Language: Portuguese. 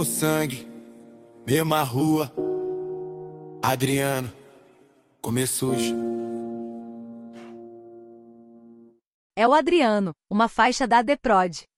O sangue, mesma rua, Adriano, começou hoje. É o Adriano, uma faixa da Deprod.